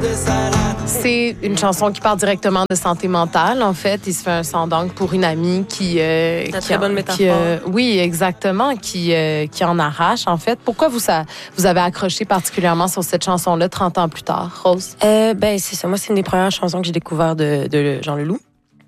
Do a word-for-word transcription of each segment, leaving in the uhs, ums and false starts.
C'est une chanson qui parle directement de santé mentale, en fait. Il se fait un sandang pour une amie qui... Euh, C'est une qui très en, bonne métaphore. Qui, euh, oui, exactement, qui, euh, qui en arrache, en fait. Pourquoi vous, ça, vous avez accroché particulièrement sur cette chanson-là trente ans plus tard, Rose? Euh, ben, c'est ça. Moi, c'est une des premières chansons que j'ai découvertes de, de Jean Leloup.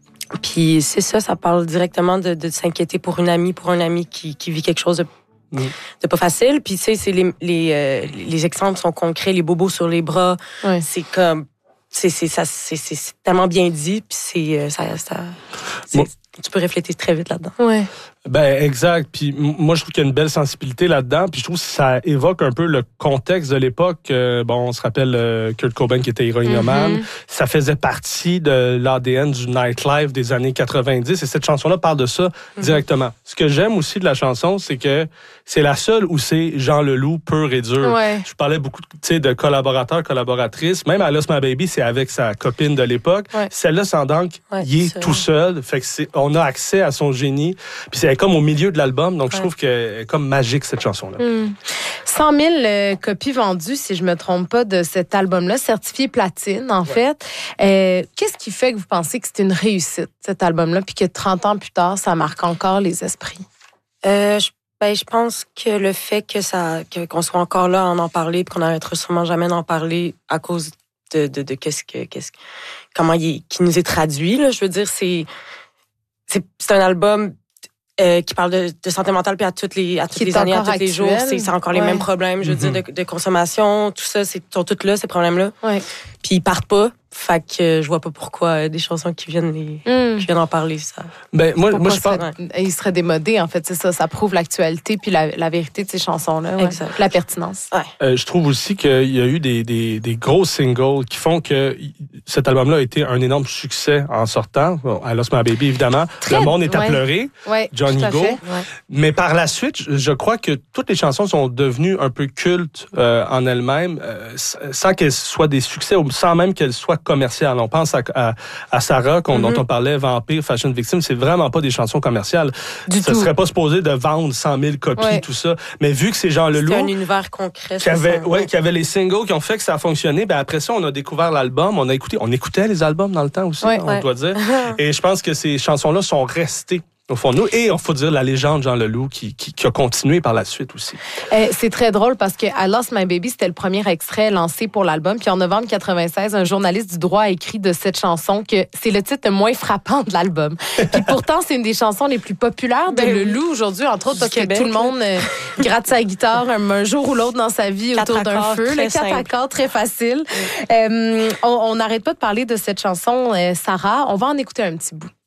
Puis c'est ça, ça parle directement de, de s'inquiéter pour une amie, pour un ami qui, qui vit quelque chose de... Mm. C'est pas facile. Puis, tu sais, c'est les, les, euh, les exemples sont concrets, les bobos sur les bras. Ouais. C'est comme. C'est, c'est, ça, c'est, c'est, c'est tellement bien dit. Puis, c'est. Ça, ça, c'est, bon. Tu peux réfléchir très vite là-dedans. Ouais. Ben, exact. Puis moi, je trouve qu'il y a une belle sensibilité là-dedans. Puis je trouve que ça évoque un peu le contexte de l'époque. Euh, bon, on se rappelle euh, Kurt Cobain qui était héroïnomane. Mm-hmm. Ça faisait partie de l'A D N du nightlife des années quatre-vingt-dix. Et cette chanson-là parle de ça mm-hmm. directement. Ce que j'aime aussi de la chanson, c'est que c'est la seule où c'est Jean Leloup pur et dur. Ouais. Je parlais beaucoup de collaborateurs, collaboratrices. Même à Lost My Baby, c'est avec sa copine de l'époque. Ouais. Celle-là, Sandank, ouais, il est tout seul. Fait que c'est, on a accès à son génie. Puis c'est comme au milieu de l'album. Donc, ouais. je trouve qu'elle est comme magique, cette chanson-là. Mm. cent mille euh, copies vendues, si je me trompe pas, de cet album-là, certifié platine, en ouais. fait. Euh, qu'est-ce qui fait que vous pensez que c'est une réussite, cet album-là, puis que trente ans plus tard, ça marque encore les esprits? Euh, je, ben, je pense que le fait que ça, que, qu'on soit encore là à en, en parler, puis qu'on n'arrêtera sûrement jamais d'en parler à cause de, de, de qu'est-ce que, qu'est-ce, comment il, qui nous est traduit, là. Je veux dire, c'est, c'est, c'est un album Euh, qui parle de, de santé mentale puis à toutes les à toutes les années, à tous les jours, c'est, c'est encore les ouais. mêmes problèmes, je veux mm-hmm. dire, de, de consommation, tout ça, c'est sont toutes là ces problèmes-là. Ouais. Puis ils partent pas, fait que euh, je vois pas pourquoi euh, des chansons qui viennent les, mm. qui viennent en parler ça. Ben moi moi je pense il serait démodé en fait, c'est ça, ça prouve l'actualité puis la, la vérité de ces chansons-là, ouais. Exact. La pertinence. Ouais. Euh, je trouve aussi qu'il y a eu des des des gros singles qui font que cet album-là a été un énorme succès en sortant. Bon, I Lost My Baby évidemment, Très, le monde est à ouais. pleurer. Ouais, Johnny Go. Ouais. Mais par la suite, je crois que toutes les chansons sont devenues un peu cultes euh, en elles-mêmes, euh, sans qu'elles soient des succès, ou sans même qu'elles soient commerciales. On pense à, à, à Sarah, qu'on, mm-hmm. dont on parlait, Vampire, Fashion Victim, c'est vraiment pas des chansons commerciales. Du ça tout. serait pas supposé de vendre cent mille copies, ouais. tout ça. Mais vu que c'est Jean Leloup... C'est un univers concret. Qui avait, ouais, qui avait les singles qui ont fait que ça a fonctionné, ben après ça, on a découvert l'album, on a écouté, on écoutait les albums dans le temps aussi, ouais, on ouais. doit dire. Et je pense que ces chansons-là sont restées au fond de nous. Et il faut dire la légende Jean Leloup qui, qui, qui a continué par la suite aussi. Euh, c'est très drôle parce que I Lost My Baby, c'était le premier extrait lancé pour l'album. Puis en novembre quatre-vingt-seize, un journaliste du droit a écrit de cette chanson que c'est le titre le moins frappant de l'album. Puis pourtant, c'est une des chansons les plus populaires de ben, Leloup aujourd'hui, entre autres parce Québec, que tout le monde euh, gratte sa guitare un, un jour ou l'autre dans sa vie autour d'un feu. Le quatre accords, très facile. Euh, on n'arrête pas de parler de cette chanson, euh, Sarah. On va en écouter un petit bout.